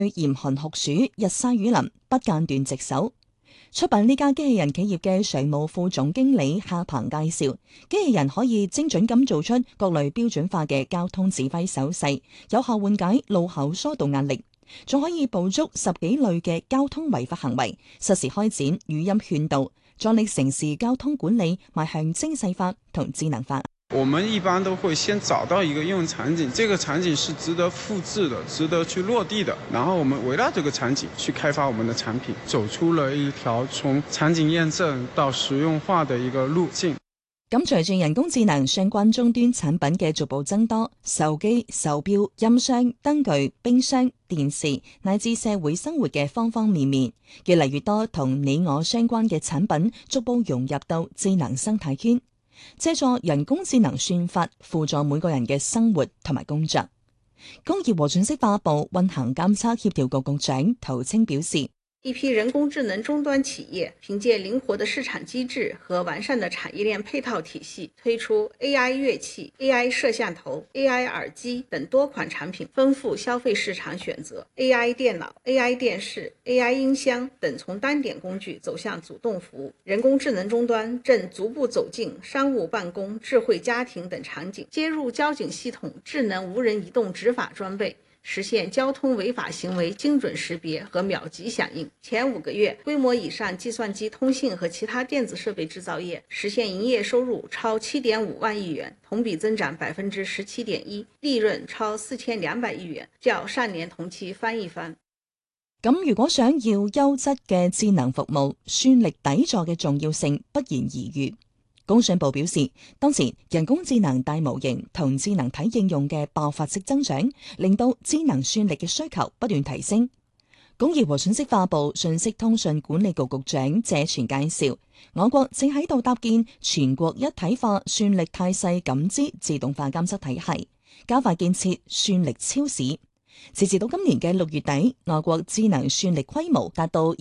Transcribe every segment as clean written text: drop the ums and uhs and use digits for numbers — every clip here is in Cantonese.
嚴寒酷暑、日曬雨淋，不間斷值守。出品呢家機器人企業嘅常務副總經理夏鵬介紹，機器人可以精準咁做出各類標準化嘅交通指揮手勢，有效緩解路口疏導壓力，仲可以捕捉10幾類嘅交通違法行為，實時開展語音勸導，助力城市交通管理邁向精細化同智能化。 我們一般都會先找到一個應用場景，這個場景是值得複製的，值得去落地的，然後我們圍繞這個場景去開發我們的產品，走出了一條從場景驗證到實用化的一個路徑。 咁隨住人工智能相關終端產品嘅逐步增多，手機、手錶、音箱、燈具、冰箱、電視乃至社會生活嘅方方面面，越嚟越多同你我相關嘅產品逐步融入到智能生態圈。借助人工智能算法輔助每個人嘅生活同埋工作。工業和信息化部運行監測協調局局長陶青表示， 一批人工智能終端企業憑借靈活的市場機制和完善的產業鏈配套體系，推出 AI 樂器、AI 攝像頭、AI 耳機等多款產品，豐富消費市場選擇。AI 電腦、AI 電視、AI 音箱等從單點工具走向主動服務。人工智能終端正逐步走進商務辦公、智慧家庭等場景，接入交警系統智能無人移動執法裝備，實現交通違法行為精準識別和秒級響應。前5個月，規模以上計算機通信和其他電子設備製造業實現營業收入超7.5萬億元，同比增長17.1%，利潤超4200億元，較上年同期翻一番。 咁如果想要優質嘅智能服務，算力底座嘅重要性不言而喻。工信部表示，當前人工智能大模型同智能體應用嘅爆發式增長，令到智能算力嘅需求不斷提升。工業和信息化部信息通訊管理局局長謝全介紹，我國正喺度搭建全國一體化算力態勢感知自動化監測體系，加快建設算力超市。截至到今年嘅6月底，我國智能算力規模達到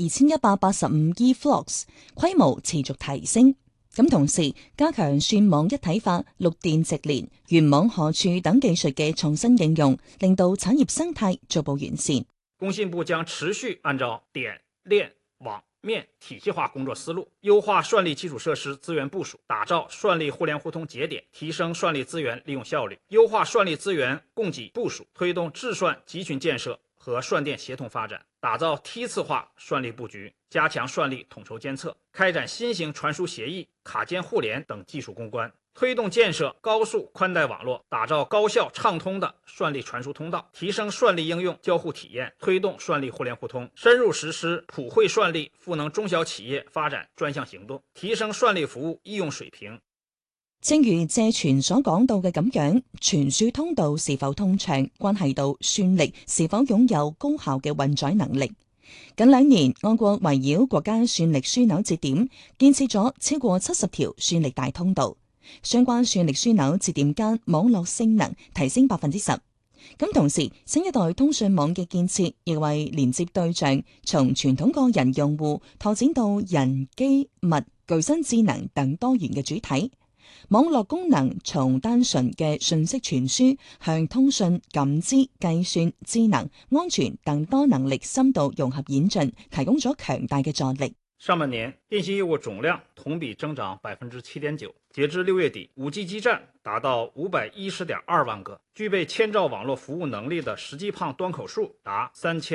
2185 EFLOPS， 規模持續提升。咁同時加強算網一體化、陸電直連、原網荷儲等技術嘅創新應用，令到產業生態逐步完善。 工信部將持續按照點、鏈、網、面體系化工作思路，優化算力基礎設施資源部署，打造算力互聯互通節點，提升算力資源利用效率，優化算力資源供給部署，推動智算集群建設和算電協同發展，打造梯次化算力布局，加強算力統籌監測，開展新型傳輸協議、卡件互聯等技術攻關，推動建設高速寬帶網絡，打造高效暢通的算力傳輸通道，提升算力應用交互體驗，推動算力互聯互通，深入實施普惠算力賦能中小企業發展專項行動，提升算力服務應用水平。 正如謝全所講到嘅咁樣，傳輸通道是否通暢，關係到算力是否擁有高效嘅運載能力。近2年，我國圍繞國家算力樞紐節點，建設咗超過70條算力大通道，相關算力樞紐節點間網絡性能提升10%。咁同時，新一代通訊網嘅建設亦為連接對象從傳統個人用戶拓展到人機物具身智能等多元嘅主體。網絡功能從單純嘅信息傳輸向通訊、感知、計算、智能、安全等多能力深度融合演進，提供咗強大嘅助力。 上半年電信業務總量同比增長7.9%，截至6月底，5G 基站達到510.2萬個，具備千兆網絡服務能力的實際胖端口數達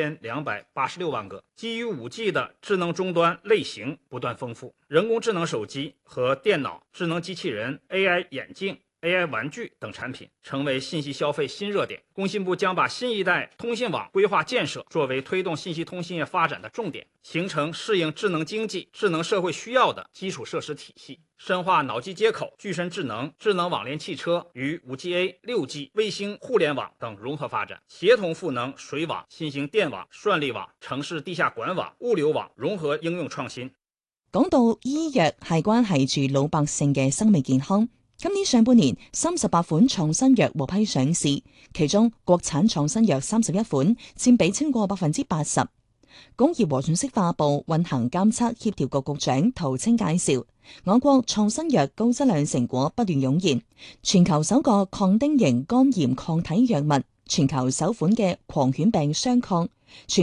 3286萬個。基於 5G 的智能終端類型不斷豐富，人工智能手機和電腦、智能機器人、AI 眼鏡、AI 玩具等產品成為信息消費新熱點。工信部將把新一代通信網規劃建設作為推動信息通信業發展的重點，形成適應智能經濟、智能社會需要的基礎設施體系，深化腦機接口、具身智能、智能網聯汽車與 5G-A、6G、衛星互聯網等融合發展，協同賦能水網、新型電網、算力網、城市地下管網、物流網融合應用創新。 講到醫藥係關係住老百姓嘅生命健康。今年上半年38款創新藥獲批上市，其中國產創新藥31款，佔比超過80%。工業和信息化部運行監測協調局局長陶青介紹，我國創新藥高質量成果不斷湧現，全球首個抗丁型肝炎抗體藥物，全球首款嘅狂犬病雙抗全